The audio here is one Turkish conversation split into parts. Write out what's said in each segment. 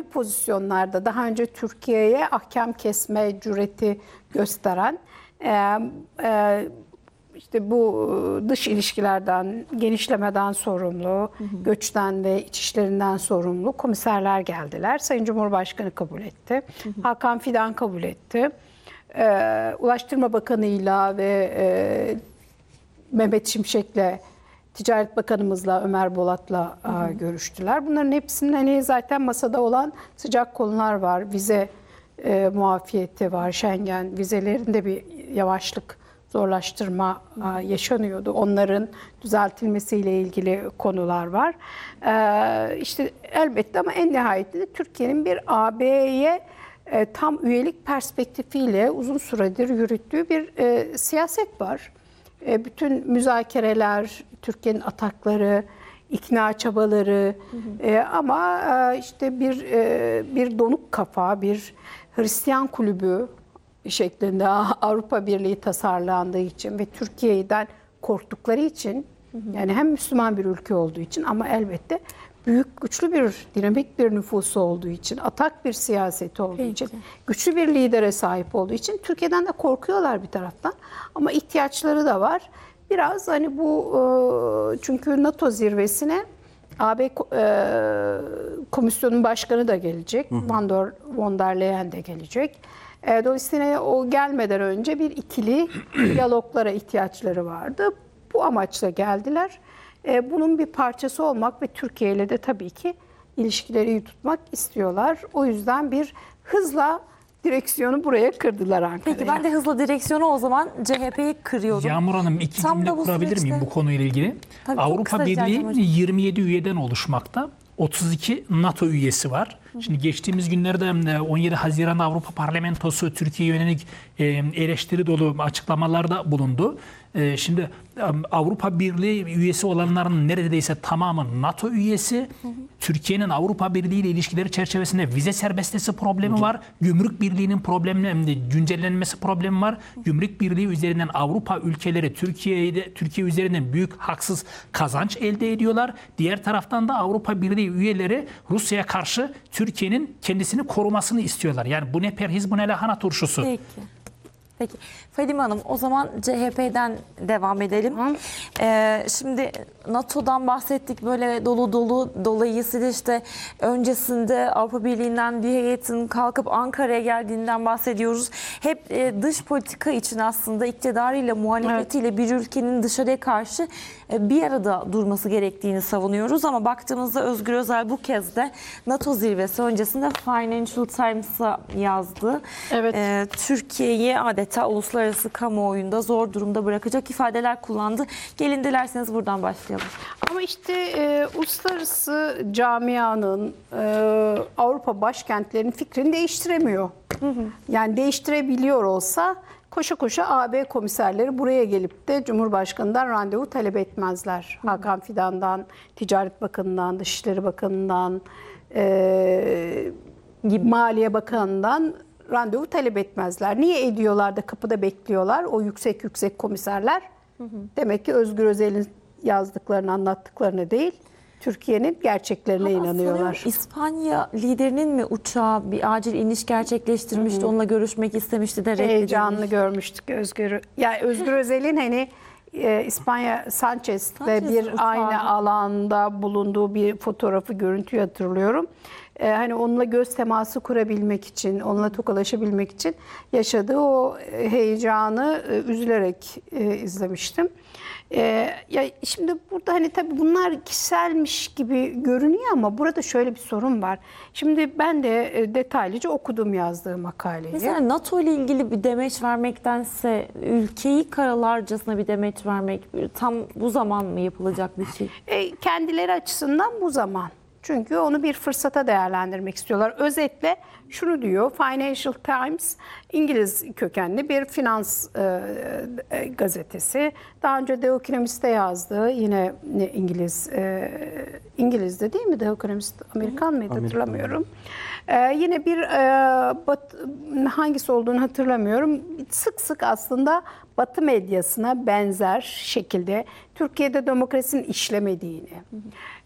pozisyonlarda daha önce Türkiye'ye ahkam kesme cüreti gösteren, işte bu dış ilişkilerden, genişlemeden sorumlu, göçten ve iç işlerinden sorumlu komiserler geldiler. Sayın Cumhurbaşkanı kabul etti. Hakan Fidan kabul etti. Ulaştırma Bakanı'yla ve Mehmet Şimşek'le, Ticaret Bakanımızla, Ömer Bolat'la görüştüler. Bunların hepsinin hani zaten masada olan sıcak konular var. Vize muafiyeti var, Schengen vizelerinde bir yavaşlık, zorlaştırma yaşanıyordu. Onların düzeltilmesiyle ilgili konular var. İşte elbette ama en nihayetinde Türkiye'nin bir AB'ye tam üyelik perspektifiyle uzun süredir yürüttüğü bir siyaset var. Bütün müzakereler, Türkiye'nin atakları, ikna çabaları ama işte bir donuk kafa, bir Hristiyan kulübü şeklinde Avrupa Birliği tasarlandığı için ve Türkiye'den korktukları için, yani hem Müslüman bir ülke olduğu için ama elbette büyük, güçlü bir, dinamik bir nüfusu olduğu için, atak bir siyaseti olduğu için, güçlü bir lidere sahip olduğu için Türkiye'den de korkuyorlar bir taraftan. Ama ihtiyaçları da var. Biraz hani bu, çünkü NATO zirvesine AB Komisyonun Başkanı da gelecek, von der Leyen de gelecek. Dolayısıyla o gelmeden önce bir ikili diyaloglara ihtiyaçları vardı. Bu amaçla geldiler. Bunun bir parçası olmak ve Türkiye ile de tabii ki ilişkileri iyi tutmak istiyorlar. O yüzden bir hızla direksiyonu buraya kırdılar Ankara'ya. Peki ben de hızla direksiyonu o zaman CHP'yi kırıyorum. Yağmur Hanım, iki cümle kurabilir miyim bu konuyla ilgili? Tabii, Avrupa Birliği 27 üyeden oluşmakta. 32 NATO üyesi var. Şimdi geçtiğimiz günlerde 17 Haziran Avrupa Parlamentosu Türkiye'ye yönelik eleştiri dolu açıklamalarda bulundu. Şimdi Avrupa Birliği üyesi olanların neredeyse tamamı NATO üyesi. Türkiye'nin Avrupa Birliği ile ilişkileri çerçevesinde vize serbestisi problemi var. Gümrük Birliği'nin güncellenmesi problemi var. Gümrük Birliği üzerinden Avrupa ülkeleri Türkiye üzerinden büyük haksız kazanç elde ediyorlar. Diğer taraftan da Avrupa Birliği üyeleri Rusya'ya karşı Türkiye'nin kendisini korumasını istiyorlar. Yani bu ne perhiz bu ne lahana turşusu. Peki. Fadime Hanım, o zaman CHP'den devam edelim. Şimdi NATO'dan bahsettik, böyle dolu. Dolayısıyla işte öncesinde Avrupa Birliği'nden bir heyetin kalkıp Ankara'ya geldiğinden bahsediyoruz. Hep dış politika için aslında iktidarıyla, muhalefetiyle bir ülkenin dışarıya karşı bir arada durması gerektiğini savunuyoruz. Ama baktığımızda Özgür Özel bu kez de NATO zirvesi öncesinde Financial Times'a yazdı. Evet. Türkiye'yi adeta uluslararası kamuoyunda zor durumda bırakacak ifadeler kullandı. Gelin dilerseniz buradan başlayalım. Ama işte uluslararası camianın, Avrupa başkentlerinin fikrini değiştiremiyor. Yani değiştirebiliyor olsa koşa koşa AB komiserleri buraya gelip de Cumhurbaşkanı'ndan randevu talep etmezler. Hakan Fidan'dan, Ticaret Bakanı'ndan, Dışişleri Bakanı'ndan, Maliye Bakanı'ndan randevu talep etmezler. Niye ediyorlar da kapıda bekliyorlar o yüksek komiserler? Demek ki Özgür Özel'in yazdıklarını, anlattıklarını değil, Türkiye'nin gerçeklerine inanıyorlar. İspanya liderinin mi uçağı bir acil iniş gerçekleştirmişti, onunla görüşmek istemişti de reddedilmiş. Heyecanlı görmüştük Özgür Özel'in hani İspanya Sanchez'le bir aynı alanda bulunduğu bir fotoğrafı, görüntüyü hatırlıyorum. Hani onunla göz teması kurabilmek için, onunla tokalaşabilmek için yaşadığı o heyecanı üzülerek izlemiştim. Ya şimdi burada hani tabii bunlar kişiselmiş gibi görünüyor ama burada şöyle bir sorun var. Şimdi ben de detaylıca okudum yazdığı makaleyi. Mesela NATO ile ilgili bir demeç vermektense ülkeyi karalarcasına bir demeç vermek tam bu zaman mı yapılacak bir şey? Kendileri açısından bu zaman. Çünkü onu bir fırsata değerlendirmek istiyorlar. Özetle şunu diyor, Financial Times İngiliz kökenli bir finans gazetesi. Daha önce The Economist'te yazdığı, yine İngiliz'de değil mi The Economist? Amerikan mıydı hatırlamıyorum. Yine bir hangisi olduğunu hatırlamıyorum. Sık sık aslında Batı medyasına benzer şekilde Türkiye'de demokrasinin işlemediğini,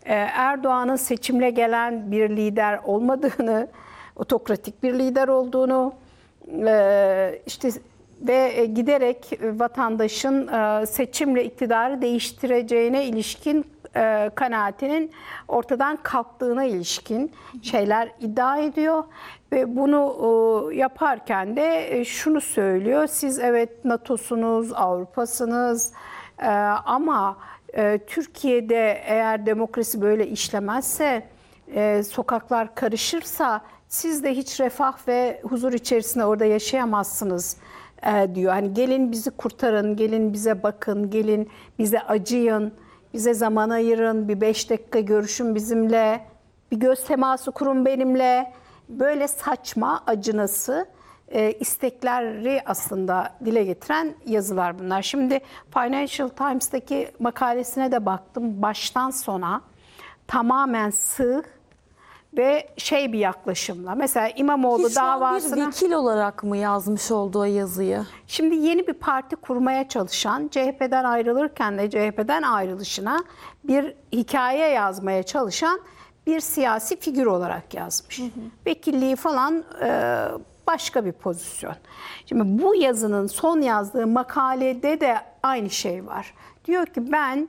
Erdoğan'ın seçimle gelen bir lider olmadığını, otokratik bir lider olduğunu, işte ve giderek vatandaşın seçimle iktidarı değiştireceğine ilişkin kanaatinin ortadan kalktığına ilişkin şeyler iddia ediyor ve bunu yaparken de şunu söylüyor: siz evet NATO'sunuz, Avrupa'sınız ama Türkiye'de eğer demokrasi böyle işlemezse, sokaklar karışırsa siz de hiç refah ve huzur içerisinde orada yaşayamazsınız diyor. Hani gelin bizi kurtarın, gelin bize bakın, gelin bize acıyın, bize zaman ayırın, bir 5 dakika görüşün bizimle, bir göz teması kurun benimle. Böyle saçma, acınası istekleri aslında dile getiren yazılar bunlar. Şimdi Financial Times'taki makalesine de baktım. Baştan sona tamamen sığ ve bir yaklaşımla. Mesela İmamoğlu Şu an davasına... bir vekil olarak mı yazmış olduğu yazıyı? Şimdi yeni bir parti kurmaya çalışan, CHP'den ayrılırken de CHP'den ayrılışına bir hikaye yazmaya çalışan bir siyasi figür olarak yazmış. Vekilliği falan başka bir pozisyon. Şimdi bu yazının son yazdığı makalede de aynı şey var. Diyor ki ben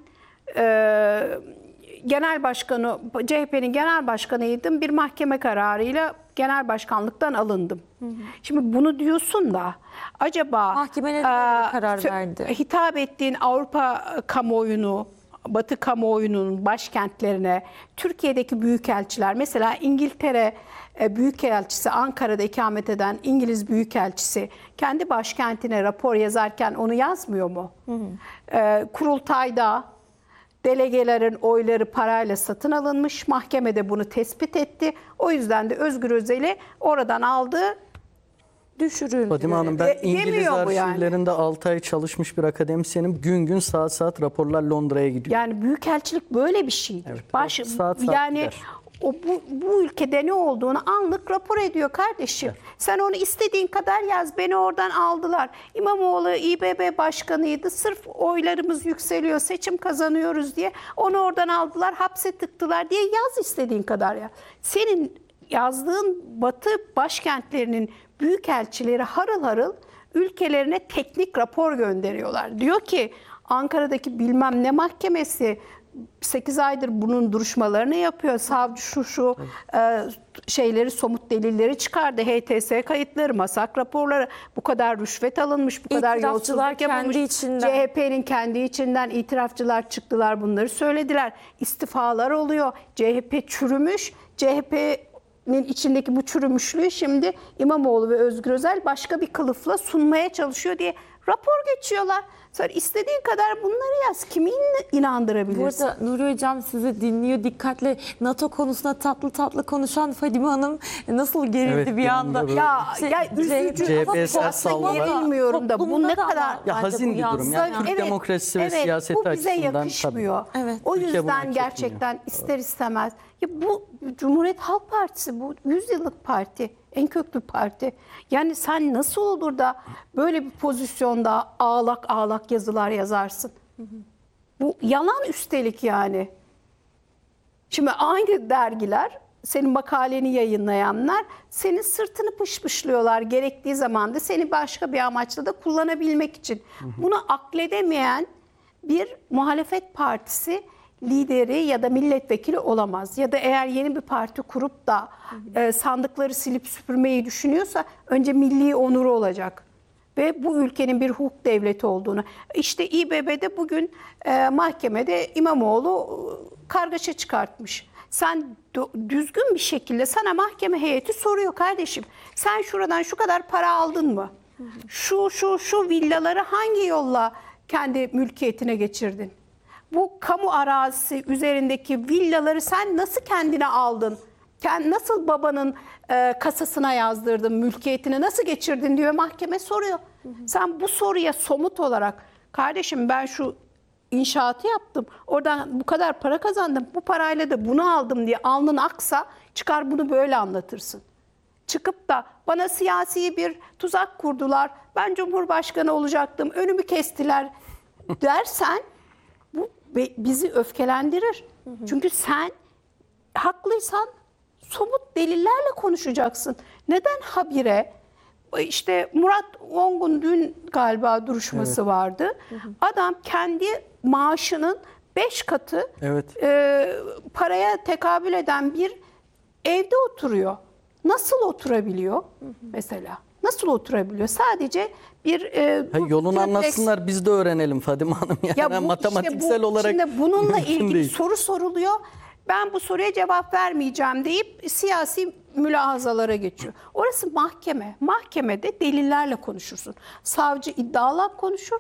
genel başkanı, CHP'nin genel başkanıydım. Bir mahkeme kararıyla genel başkanlıktan alındım. Şimdi bunu diyorsun da acaba Mahkeme ne karar verdi? Hitap ettiğin Avrupa kamuoyunu, Batı kamuoyunun başkentlerine, Türkiye'deki büyükelçiler, mesela İngiltere Büyükelçisi, Ankara'da ikamet eden İngiliz Büyükelçisi kendi başkentine rapor yazarken onu yazmıyor mu? Kurultayda delegelerin oyları parayla satın alınmış. Mahkemede bunu tespit etti. O yüzden de Özgür Özel'i oradan aldı, düşürüldü. Fadime Hanım, ben İngiliz Demiyor bu yani. arşivlerinde 6 ay çalışmış bir akademisyenim. Gün gün saat saat raporlar Londra'ya gidiyor. Yani büyükelçilik böyle bir şeydir. Evet, saat yani gider. bu ülkede ne olduğunu anlık rapor ediyor kardeşim. Evet. Sen onu istediğin kadar yaz. Beni oradan aldılar. İmamoğlu İBB başkanıydı. Sırf oylarımız yükseliyor, seçim kazanıyoruz diye onu oradan aldılar, hapse tıktılar diye yaz istediğin kadar ya. Senin yazdığın Batı başkentlerinin büyükelçileri harıl harıl ülkelerine teknik rapor gönderiyorlar. Diyor ki Ankara'daki bilmem ne mahkemesi 8 aydır bunun duruşmalarını yapıyor. Savcı şu şeyleri, somut delilleri çıkardı. HTS kayıtları, masak raporları, bu kadar rüşvet alınmış, bu kadar yolsuzluk yapılmış. CHP'nin kendi içinden itirafçılar çıktılar, bunları söylediler. İstifalar oluyor. CHP çürümüş. CHP'nin içindeki bu çürümüşlüğü şimdi İmamoğlu ve Özgür Özel başka bir kılıfla sunmaya çalışıyor diye rapor geçiyorlar. Sonra istediğin kadar bunları yaz. Kimi inandırabilirsin? Burada Nuri Hocam sizi dinliyor dikkatle. NATO konusunda tatlı tatlı konuşan Fadime Hanım nasıl gerildi bir anda. Ya üzücü. CHP'sel salvalar. Bilmiyorum da bu ne kadar... Ya hazin bir durum. Yani Türk demokrasisi ve siyaseti bu bize açısından yakışmıyor. Evet. O Ülke bunu hak yüzden gerçekten ister istemez. Ya bu Cumhuriyet Halk Partisi, bu 100 yıllık parti, en köklü parti. Yani sen nasıl olur da böyle bir pozisyonda ağlak ağlak yazılar yazarsın? Bu yalan üstelik yani. Şimdi aynı dergiler, senin makaleni yayınlayanlar senin sırtını pışpışlıyorlar. Gerektiği zaman da seni başka bir amaçla da kullanabilmek için. Bunu akledemeyen bir muhalefet partisi lideri ya da milletvekili olamaz. Ya da eğer yeni bir parti kurup da sandıkları silip süpürmeyi düşünüyorsa önce milli onuru olacak. Ve bu ülkenin bir hukuk devleti olduğunu. İşte İBB'de bugün mahkemede İmamoğlu kargaşa çıkartmış. Sen düzgün bir şekilde, sana mahkeme heyeti soruyor kardeşim. Sen şuradan şu kadar para aldın mı? Şu villaları hangi yolla kendi mülkiyetine geçirdin? Bu kamu arazisi üzerindeki villaları sen nasıl kendine aldın? Nasıl babanın kasasına yazdırdın, mülkiyetine nasıl geçirdin diyor, mahkeme soruyor. Sen bu soruya somut olarak, kardeşim ben şu inşaatı yaptım, oradan bu kadar para kazandım, bu parayla da bunu aldım diye alnın aksa çıkar bunu böyle anlatırsın. Çıkıp da bana siyasi bir tuzak kurdular, ben Cumhurbaşkanı olacaktım, önümü kestiler dersen bu bizi öfkelendirir. Çünkü sen haklıysan somut delillerle konuşacaksın. Neden habire işte Murat Ongun dün galiba duruşması vardı. Adam kendi maaşının 5 katı Evet. paraya tekabül eden bir evde oturuyor. Nasıl oturabiliyor mesela? Nasıl oturabiliyor? Sadece bir Yolunu triplex- anlatsınlar, biz de öğrenelim Fadime Hanım. Yani ya bu, matematiksel işte bu, olarak şimdi bununla mümkün ilgili değil. soru soruluyor. Ben bu soruya cevap vermeyeceğim deyip siyasi mülahazalara geçiyor. Orası mahkeme. Mahkemede delillerle konuşursun. Savcı iddialar konuşur.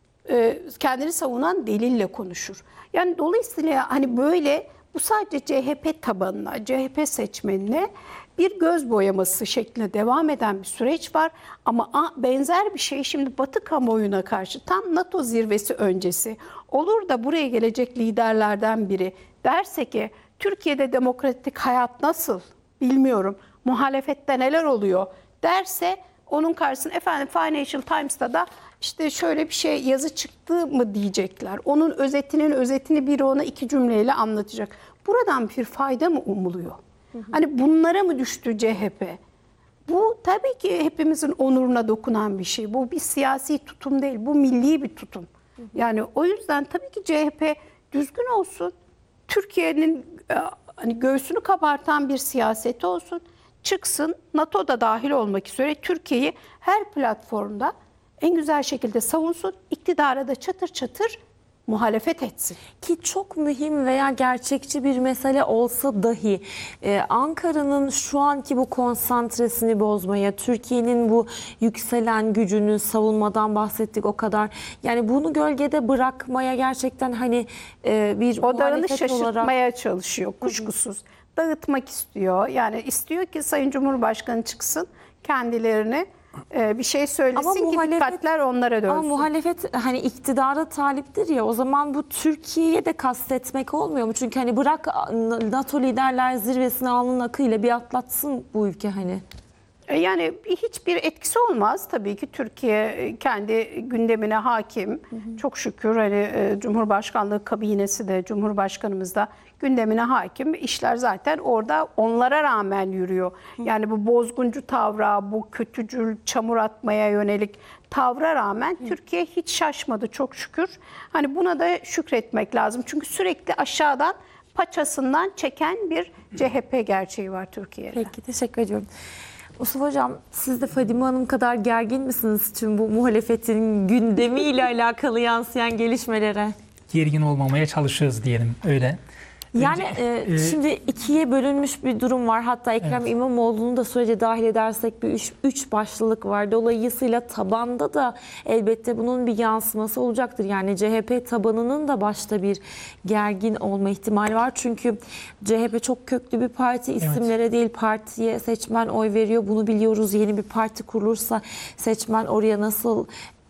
Kendini savunan delille konuşur. Yani dolayısıyla hani böyle bu sadece CHP tabanına, CHP seçmenine bir göz boyaması şeklinde devam eden bir süreç var. Ama benzer bir şey şimdi Batı kamuoyuna karşı tam NATO zirvesi öncesi olur da buraya gelecek liderlerden biri derse ki Türkiye'de demokratik hayat nasıl bilmiyorum, muhalefette neler oluyor derse onun karşısına efendim Financial Times'ta da işte şöyle bir şey yazı çıktı mı diyecekler. Onun özetini biri ona 2 cümleyle anlatacak. Buradan bir fayda mı umuluyor? Hani bunlara mı düştü CHP? Bu tabii ki hepimizin onuruna dokunan bir şey. Bu bir siyasi tutum değil, bu milli bir tutum. Yani o yüzden tabii ki CHP düzgün olsun. Türkiye'nin hani göğsünü kabartan bir siyaseti olsun. Çıksın, NATO'da dahil olmak üzere Türkiye'yi her platformda en güzel şekilde savunsun. İktidara da çatır çatır muhalefet etsin. Ki çok mühim veya gerçekçi bir mesele olsa dahi Ankara'nın şu anki bu konsantresini bozmaya, Türkiye'nin bu yükselen gücünü savunmadan bahsettik o kadar. Yani bunu gölgede bırakmaya gerçekten hani bir Odağını muhalefet şaşırtmaya olarak... çalışıyor kuşkusuz. Dağıtmak istiyor. Yani istiyor ki Sayın Cumhurbaşkanı çıksın kendilerini bir şey söylesin ki dikkatler onlara dönsün. Ama muhalefet hani iktidara taliptir ya, o zaman bu Türkiye'ye de kastetmek olmuyor mu? Çünkü hani bırak NATO liderler zirvesini alnının akıyla bir atlatsın bu ülke hani. Yani hiçbir etkisi olmaz. Tabii ki Türkiye kendi gündemine hakim. Çok şükür hani Cumhurbaşkanlığı kabinesi de Cumhurbaşkanımız da gündemine hakim. İşler zaten orada onlara rağmen yürüyor. Yani bu bozguncu tavra, bu kötücül çamur atmaya yönelik tavra rağmen Türkiye hiç şaşmadı çok şükür. Hani buna da şükretmek lazım. Çünkü sürekli aşağıdan paçasından çeken bir CHP gerçeği var Türkiye'de. Peki, teşekkür ediyorum. Mustafa Hocam, siz de Fadime Hanım kadar gergin misiniz tüm bu muhalefetin gündemiyle alakalı yansıyan gelişmelere? Gergin olmamaya çalışıyoruz diyelim öyle. Yani şimdi ikiye bölünmüş bir durum var. Hatta Ekrem İmamoğlu'nu da sürece dahil edersek bir üç başlılık var. Dolayısıyla tabanda da elbette bunun bir yansıması olacaktır. Yani CHP tabanının da başta bir gergin olma ihtimali var. Çünkü CHP çok köklü bir parti. İsimlere değil partiye seçmen oy veriyor. Bunu biliyoruz. Yeni bir parti kurulursa seçmen oraya nasıl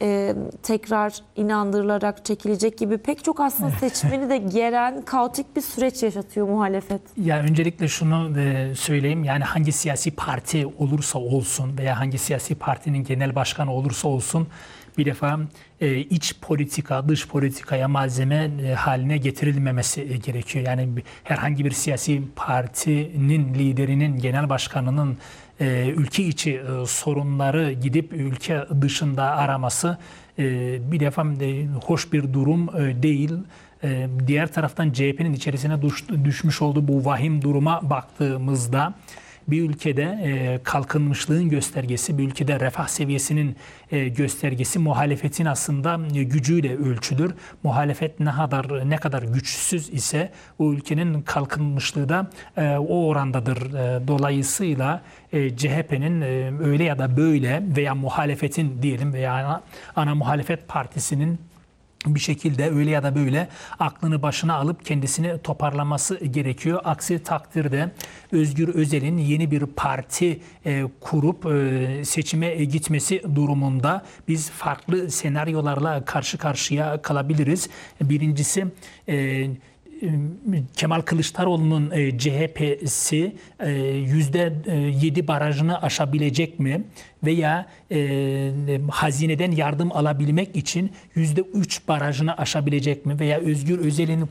tekrar inandırılarak çekilecek gibi pek çok aslında seçmeni de geren kaotik bir süreç yaşatıyor muhalefet. Ya öncelikle şunu söyleyeyim, yani hangi siyasi parti olursa olsun veya hangi siyasi partinin genel başkanı olursa olsun bir defa iç politika, dış politikaya malzeme haline getirilmemesi gerekiyor. Yani herhangi bir siyasi partinin liderinin, genel başkanının ülke içi sorunları gidip ülke dışında araması bir defa hoş bir durum değil. Diğer taraftan CHP'nin içerisine düşmüş olduğu bu vahim duruma baktığımızda bir ülkede kalkınmışlığın göstergesi, bir ülkede refah seviyesinin göstergesi muhalefetin aslında gücüyle ölçülür. Muhalefet ne kadar güçsüz ise o ülkenin kalkınmışlığı da o orandadır. Dolayısıyla CHP'nin öyle ya da böyle veya muhalefetin diyelim veya ana muhalefet partisinin bir şekilde öyle ya da böyle aklını başına alıp kendisini toparlaması gerekiyor. Aksi takdirde Özgür Özel'in yeni bir parti kurup seçime gitmesi durumunda biz farklı senaryolarla karşı karşıya kalabiliriz. Birincisi Kemal Kılıçdaroğlu'nun CHP'si %7 barajını aşabilecek mi? Veya hazineden yardım alabilmek için %3 barajını aşabilecek mi? Veya Özgür Özel'in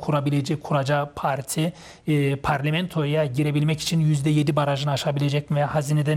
kuracağı parti parlamentoya girebilmek için %7 barajını aşabilecek mi? Veya hazineden